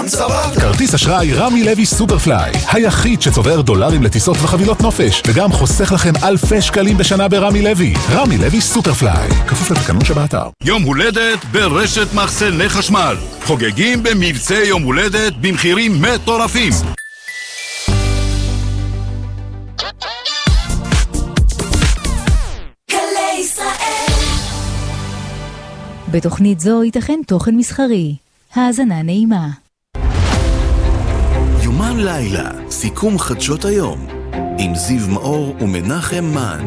כרטיס אשראי רמי לוי סופרפליי, היחיד שצובר דולרים לטיסות וחבילות נופש, וגם חוסך לכם אלפי שקלים בשנה ברמי לוי. רמי לוי סופרפליי, כפוף לתקנון שבאתר. יום הולדת ברשת מחסני חשמל. חוגגים במבצע יום הולדת במחירים מטורפים. בתוכנית זו ייתכן תוכן מסחרי. האזנה נעימה. יומן לילה, סיכום חדשות היום, עם זיו מאור ומנחם מן.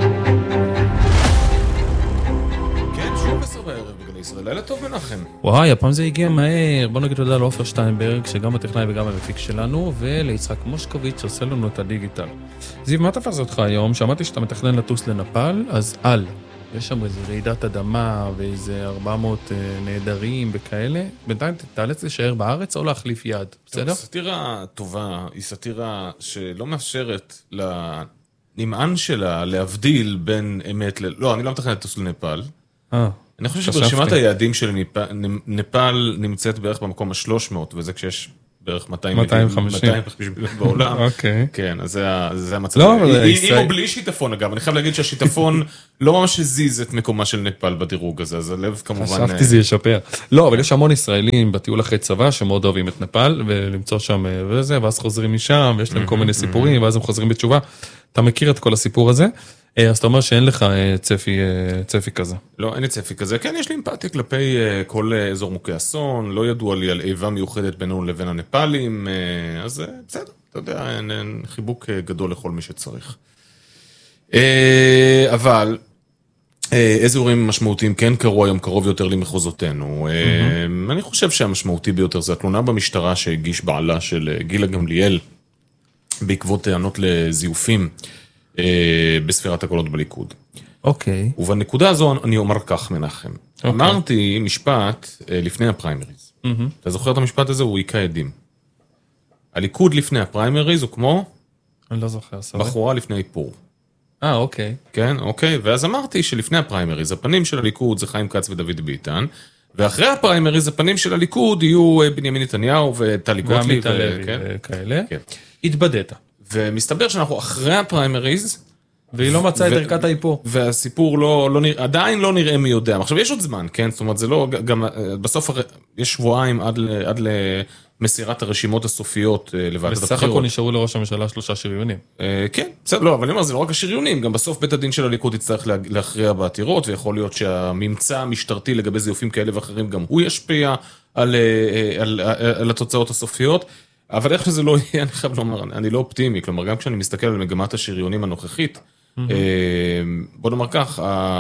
כן, שוב 10 בערב בגלי ישראל. לילה טוב מנחם. וואי, הפעם זה הגיע מהר. בוא נגיד תודה לאופר שטיינברג, שגם הטכנאי וגם המפיק שלנו, וליצחק מושקוביץ' שעושה לנו את הדיגיטל. זיו, מה תפס אותך היום? שמעתי שאתה מתכנן לטוס לנפאל, אז יש שם איזו רעידת אדמה ואיזה 400 נהדרים וכאלה. בינתיים תאלץ להישאר בארץ או להחליף יד, בסדר? סתירה טובה, היא סתירה שלא מאפשרת לנמען שלה להבדיל בין אמת לא, אני לא מתכנן לטוס לנפאל. אני חושב שברשימת היעדים של נפאל נמצאת בערך במקום ה-300, וזה כשיש בערך 250 בעולם. כן, אז זה המצב. עם או בלי שיטפון, אגב. אני חייב להגיד שהשיטפון לא ממש הזיז את מקומה של נפאל בדירוג הזה, אז הלב כמובן... חשבתי זה ישפר. לא, אבל יש המון ישראלים בטיול אחרי צבא שמאוד אוהבים את נפאל, ולמצוא שם וזה, ואז חוזרים משם, ויש להם כל מיני סיפורים, ואז הם חוזרים בתשובה. אתה מכיר את כל הסיפור הזה? אז אתה אומר שאין לך צפי כזה. לא, אין לי צפי כזה. כן, יש לי אמפתיה כלפי כל אזור מוכי אסון, לא ידוע לי על איבה מיוחדת בינינו לבין הנפאלים, אז בסדר, אתה יודע, אין חיבוק גדול לכל מי שצריך. אבל איזה אירועים משמעותיים כן קרו היום קרוב יותר למחוזותינו. אני חושב שהמשמעותי ביותר זה התלונה במשטרה שהגיש בעלה של גילה גמליאל, בעקבות טענות לזיופים, בספירת הקולות בליכוד. אוקיי. ובנקודה הזו אני אומר כך, מנחם. אמרתי משפט לפני הפריימריז. אתה זוכר את המשפט הזה? הוא עיקה עדים. הליכוד לפני הפריימריז הוא כמו... אני לא זוכר. בחורה לפני איפור. אוקיי. כן, אוקיי. ואז אמרתי שלפני הפריימריז, הפנים של הליכוד זה חיים כץ ודוד ביטן, ואחרי הפריימריז, הפנים של הליכוד יהיו בנימין נתניהו וטלי גוטליב וכאלה. התבדית. ומסתבר שאנחנו אחרי הפריימריז, והיא לא מצאה את ערכת האיפור. והסיפור עדיין לא נראה מי יודע. עכשיו, יש עוד זמן, כן? זאת אומרת, זה לא, גם בסוף יש שבועיים עד למסירת הרשימות הסופיות לוועדת הבחירות. בסך הכל נשארו לראש הממשלה 3 שריונים. כן, בסדר, לא, אבל אני אומר, זה לא רק השריונים, גם בסוף בית הדין של הליכוד יצטרך להכריע בעתירות, ויכול להיות שהממצא המשטרתי לגבי זיופים כאלה ואחרים, גם הוא ישפיע על התוצאות הסופיות. אבל איך שזה לא יהיה, אני חייב לומר, אני לא אופטימי, כלומר, גם כשאני מסתכל על מגמת השריונים הנוכחית, בוא נאמר כך,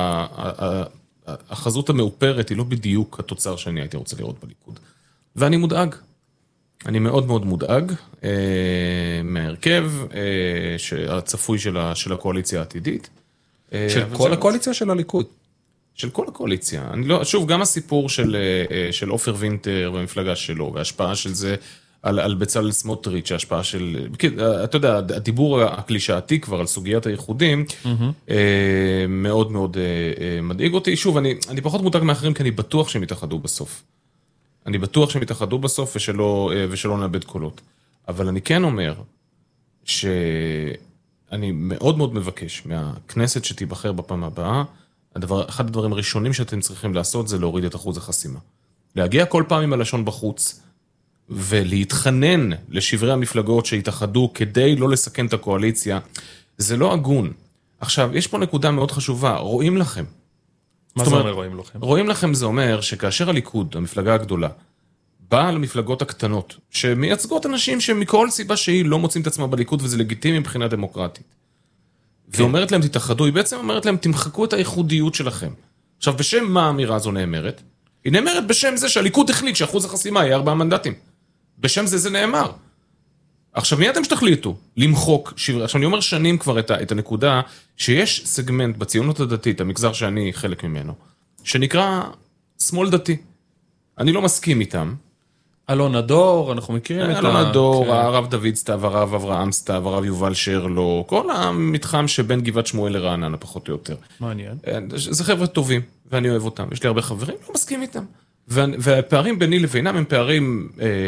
החזות המאופרת היא לא בדיוק התוצר שאני הייתי רוצה לראות בליכוד. ואני מודאג. אני מאוד מאוד מודאג מהרכב הצפוי של הקואליציה העתידית. של כל הקואליציה של הליכוד? של כל הקואליציה. שוב, גם הסיפור של אופר וינטר במפלגה שלו, וההשפעה של זה, על בצלאל סמוטריץ', ההשפעה של... אתה יודע, הדיבור הקלישאתי כבר על סוגיית הייחודים, מאוד מאוד מדאיג אותי. שוב, אני פחות מודאג מאחרים, כי אני בטוח שהם יתאחדו בסוף. אני בטוח שהם יתאחדו בסוף, ושלא נאבד קולות. אבל אני כן אומר, שאני מאוד מאוד מבקש מהכנסת שתיבחר בפעם הבאה, אחד הדברים הראשונים שאתם צריכים לעשות, זה להוריד את אחוז החסימה. להגיע כל פעם עם הלשון בחוץ, ולהתחנן לשברי המפלגות שהתאחדו כדי לא לסכן את הקואליציה, זה לא הגון. עכשיו, יש פה נקודה מאוד חשובה, רואים לכם. מה זה אומר רואים לכם? רואים לכם זה אומר שכאשר הליכוד, המפלגה הגדולה, באה למפלגות הקטנות, שמייצגות אנשים שמכל סיבה שהיא לא מוצאים את עצמם בליכוד, וזה לגיטימי מבחינה דמוקרטית. ואומרת להם תתאחדו, היא בעצם אומרת להם תמחקו את הייחודיות שלכם. עכשיו, בשם מה האמירה הזו נאמרת? היא נאמרת בשם זה שהליכוד החליט שאחוז החסימה יהיה 4 מנדטים. בשם זה נאמר. עכשיו, מי אתם שתחליטו? למחוק שברי. עכשיו, אני אומר שנים כבר את הנקודה, שיש סגמנט בציונות הדתית, המגזר שאני חלק ממנו, שנקרא שמאל דתי. אני לא מסכים איתם. אלון הדור, אנחנו מכירים את אלון הדור, הרב דוד סתיו, הרב אברהם סתיו, הרב יובל שרלו, כל המתחם שבין גבעת שמואל לרעננה, פחות או יותר. מעניין. זה חבר'ה טובים, ואני אוהב אותם. יש לי הרבה חברים, לא מסכים איתם. והפערים ביני לבינם הם פערים,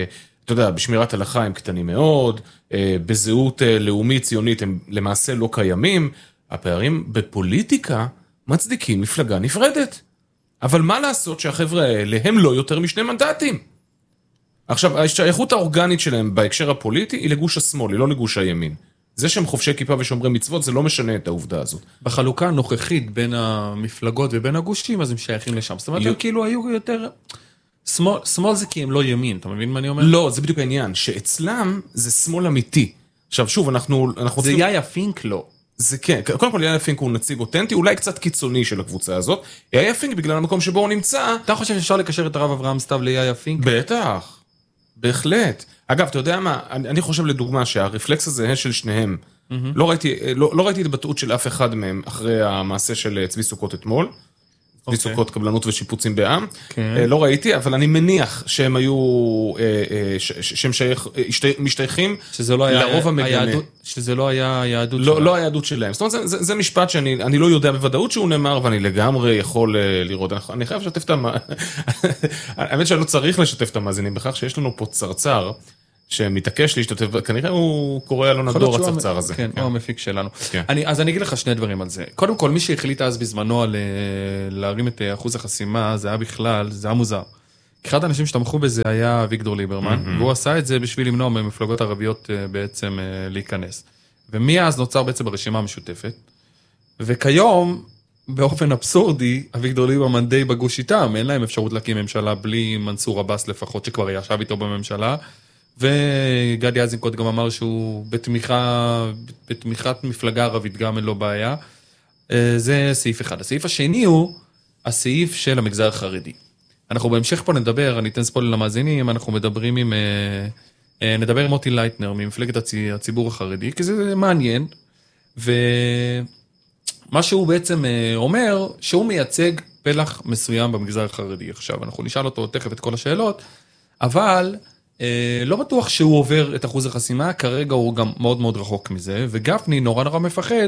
אתה יודע, בשמירת הלכה הם קטנים מאוד, בזהות לאומית ציונית הם למעשה לא קיימים, הפערים בפוליטיקה מצדיקים מפלגה נפרדת. אבל מה לעשות שהחבר'ה האלה הם לא יותר משני מנדטים? עכשיו, ההשתייכות האורגנית שלהם בהקשר הפוליטי היא לגוש השמאל, היא לא לגוש הימין. זה שהם חובשי כיפה ושומרי מצוות, זה לא משנה את העובדה הזאת. בחלוקה הנוכחית בין המפלגות ובין הגושים, אז הם שייכים לשם. זאת אומרת, הם כאילו היו יותר... שמאל זה כי הם לא ימין, אתה מבין מה אני אומר? לא, זה בדיוק העניין, שאצלם זה שמאל אמיתי. עכשיו, שוב, אנחנו זה יאיה פינק לא. זה כן, קודם כל יאיה פינק הוא נציג אותנטי, אולי קצת קיצוני של הקבוצה הזאת. יאיה פינק בגלל המקום שבו הוא נמצא... אתה חושב שאפשר לקשר את הרב אברהם סתיו ליאיה פינק? בטח, בהחלט. אגב, אתה יודע מה, אני חושב לדוגמה שהרפלקס הזה של שניהם, לא ראיתי התבטאות של אף אחד מהם אחרי המעשה של צבי סוכות אתמול, צבי סוכות קבלנות ושיפוצים בעם, לא ראיתי, אבל אני מניח שהם היו, שהם משתייכים לרוב המגנה. שזה לא היה היהדות שלהם. לא היהדות שלהם. זאת אומרת, זה משפט שאני לא יודע בוודאות שהוא נאמר, ואני לגמרי יכול לראות. אני חייב לשתף את האמת שאני לא צריך לשתף את המאזינים בכך שיש לנו פה צרצר, שמתעקש להשתתף, כנראה הוא קורא אלון הדור הצרצר הזה. כן, הוא המפיק שלנו. אז אני אגיד לך שני דברים על זה. קודם כל, מי שהחליט אז בזמנו על להרים את אחוז החסימה, זה היה בכלל, זה היה מוזר. אחד האנשים שתמכו בזה היה אביגדור ליברמן, והוא עשה את זה בשביל למנוע ממפלגות ערביות בעצם להיכנס. ומאז נוצר בעצם הרשימה המשותפת, וכיום, באופן אבסורדי, אביגדור ליברמן די בגוש איתם, אין להם אפשרות להקים ממשלה בלי מנסור עבאס לפחות, שכבר ישב איתו בממשלה, וגדי איזנקוט גם אמר שהוא בתמיכת מפלגה ערבית גם אין לו בעיה. זה סעיף אחד. הסעיף השני הוא הסעיף של המגזר החרדי. אנחנו בהמשך פה נדבר, אני אתן ספוילר למאזינים, אנחנו מדברים נדבר עם מוטי לייטנר ממפלגת הציבור החרדי, כי זה מעניין, ומה שהוא בעצם אומר, שהוא מייצג פלח מסוים במגזר החרדי. עכשיו, אנחנו נשאל אותו תכף את כל השאלות, אבל לא בטוח שהוא עובר את אחוז החסימה, כרגע הוא גם מאוד מאוד רחוק מזה, וגפני נורא מפחד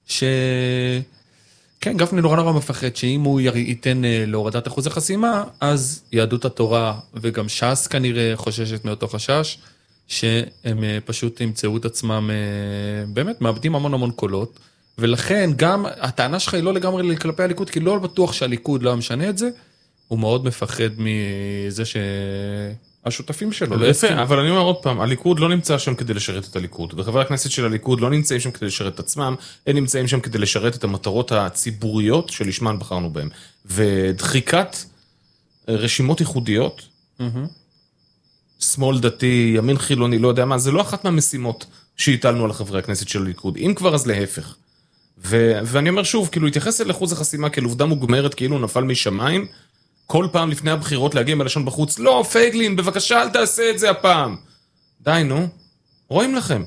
כן, גפני נורא מפחד שאם הוא ייתן להורדת אחוז החסימה, אז יהדות התורה וגם ש"ס כנראה חוששת מאותו חשש, שהם פשוט ימצאו את עצמם, באמת מאבדים המון קולות, ולכן גם הטענה שלך היא לא לגמרי כלפי הליכוד, כי לא בטוח שהליכוד לא משנה את זה, הוא מאוד מפחד מזה שהשותפים שלו. יפה, אבל אני אומר עוד פעם, הליכוד לא נמצא שם כדי לשרת את הליכוד, וחברי הכנסת של הליכוד לא נמצאים שם כדי לשרת את עצמם, הם נמצאים שם כדי לשרת את המטרות הציבוריות שלשמן בחרנו בהם. ודחיקת רשימות ייחודיות, שמאל דתי, ימין חילוני, לא יודע מה, זה לא אחת מהמשימות שהטלנו על חברי הכנסת של הליכוד. אם כבר, אז להפך. ואני אומר שוב, כאילו, התייחס אל אחוז החסימה כאל עובדה מוגמרת, כאילו נפל משמיים, כל פעם לפני הבחירות להגיע מלשון בחוץ, לא, פייגלין, בבקשה, אל תעשה את זה הפעם. די, נו, רואים לכם.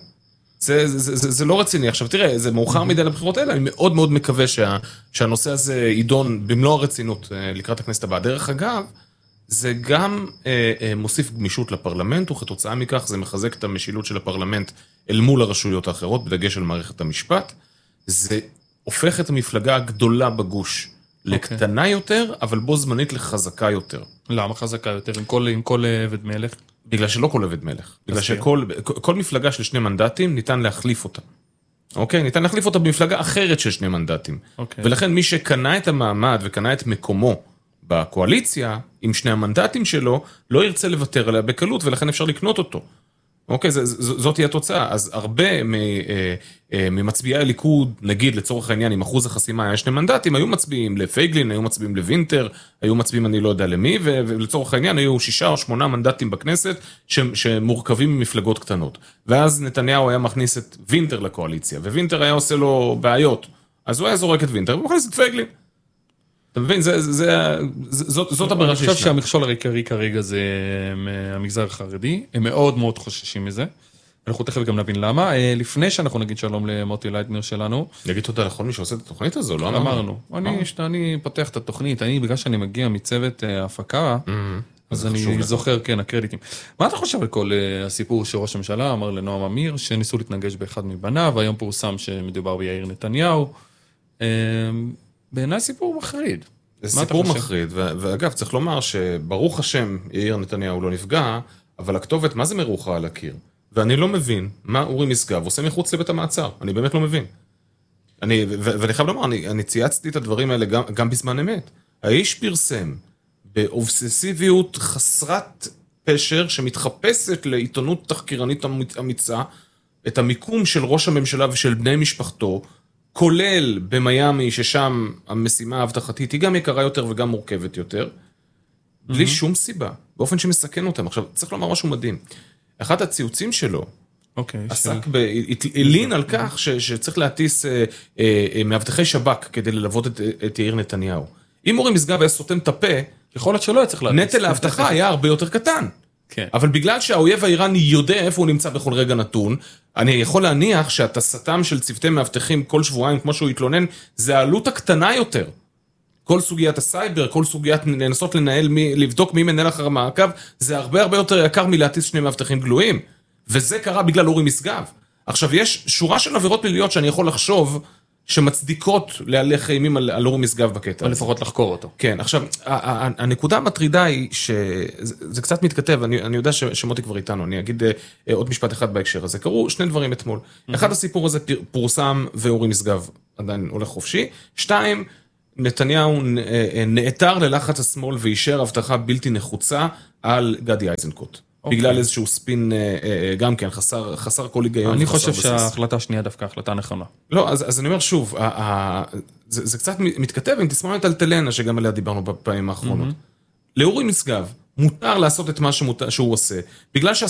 זה לא רציני. עכשיו, תראה, זה מאוחר מדי לבחירות האלה, אני מאוד מאוד מקווה שהנושא הזה יידון במלוא הרצינות לקראת הכנסת הבאה. דרך אגב, זה גם מוסיף גמישות לפרלמנט, וכתוצאה מכך זה מחזק את המשילות של הפרלמנט אל מול הרשויות האחרות, בדגש על מערכת המשפט. זה הופך את המפלגה הגדולה בגוש לקטנה יותר, אבל בו זמנית לחזקה יותר. למה חזקה יותר? עם כל עבד מלך? בגלל שלא כל עבד מלך. בגלל שכל מפלגה של 2 מנדטים ניתן להחליף אותה. אוקיי? ניתן להחליף אותה במפלגה אחרת של 2 מנדטים. ולכן מי שקנה את המעמד וקנה את מקומו בקואליציה, עם 2 המנדטים שלו, לא ירצה לוותר עליה בקלות, ולכן אפשר לקנות אותו. אוקיי, זאת תהיה התוצאה. אז הרבה ממצביעי הליכוד, נגיד לצורך העניין, עם אחוז החסימה היה 2 מנדטים, היו מצביעים לפייגלין, היו מצביעים לוינטר, היו מצביעים אני לא יודע למי, ולצורך העניין היו 6 או 8 מנדטים בכנסת, שמורכבים ממפלגות קטנות. ואז נתניהו היה מכניס את וינטר לקואליציה, ווינטר היה עושה לו בעיות. אז הוא היה זורק את וינטר, ומכניס את פייגלין. אתה מבין, זאת הברירה שישנה. אני חושב שהמכשול העיקרי כרגע זה המגזר החרדי, הם מאוד מאוד חוששים מזה, אנחנו תכף גם נבין למה. לפני שאנחנו נגיד שלום למוטי לייטנר שלנו. נגיד תודה לכל מי שעושה את התוכנית הזו, לא אמרנו. אני פותח את התוכנית, בגלל שאני מגיע מצוות ההפקה, אז אני זוכר, כן, הקרדיטים. מה אתה חושב על כל הסיפור שראש הממשלה אמר לנועם אמיר, שניסו להתנגש באחד מבניו, והיום פורסם שמדובר ביאיר נתניהו. בעיניי סיפור מחריד. זה סיפור מחריד, ואגב, צריך לומר שברוך השם, יאיר נתניהו לא נפגע, אבל הכתובת, מה זה מרוחה על הקיר? ואני לא מבין מה אורי משגב עושה מחוץ לבית המעצר. אני באמת לא מבין. ואני חייב לומר, אני צייצתי את הדברים האלה גם בזמן אמת. האיש פרסם באובססיביות חסרת פשר שמתחפשת לעיתונות תחקירנית אמיצה את המיקום של ראש הממשלה ושל בני משפחתו, כולל במיימי, ששם המשימה ההבטחתית היא גם יקרה יותר וגם מורכבת יותר, בלי שום סיבה, באופן שמסכן אותם. עכשיו, צריך לומר משהו מדהים. אחד הציוצים שלו, עסק אלין על כך שצריך להטיס מאבטחי שב"כ כדי ללוות את יאיר נתניהו. אם אורי משגב היה סותם את הפה, יכול להיות שלא היה צריך להטיס. נטל ההבטחה היה הרבה יותר קטן. אבל בגלל שהאויב האיראני יודע איפה הוא נמצא בכל רגע נתון, אני יכול להניח שהטסתם של צוותי מאבטחים כל שבועיים, כמו שהוא התלונן, זה העלות הקטנה יותר. כל סוגיית הסייבר, כל סוגיית לנסות לבדוק מי מנהל אחר המעקב, זה הרבה הרבה יותר יקר מלהטיס שני מאבטחים גלויים. וזה קרה בגלל אורי משגב. עכשיו, יש שורה של עבירות פליליות שאני יכול לחשוב שמצדיקות להלך אימים על אורי משגב בקטע. או לפחות לחקור אותו. כן, עכשיו, הנקודה המטרידה היא שזה קצת מתכתב, אני יודע שמוטי כבר איתנו, אני אגיד עוד משפט אחד בהקשר הזה. קראו שני דברים אתמול. אחד, הסיפור הזה פורסם ואורי משגב עדיין הולך חופשי. 2, נתניהו נעתר ללחץ השמאל ואישר הבטחה בלתי נחוצה על גדי איזנקוט. בגלל איזשהו ספין, גם כן, חסר כל היגיון. אני חושב שההחלטה השנייה דווקא החלטה נכונה. לא, אז אני אומר שוב, זה קצת מתכתב עם תסמונת אלטלנה, שגם עליה דיברנו בפעמים האחרונות. לאורי משגב, מותר לעשות את מה שהוא עושה, בגלל